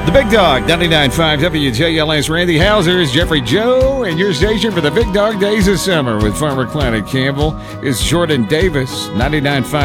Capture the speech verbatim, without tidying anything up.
The Big Dog, ninety-nine point five W J L S. Randy Hauser's Jeffrey Joe, and your station for the Big Dog Days of Summer with Farmer Clyde Campbell is Jordan Davis, ninety-nine point five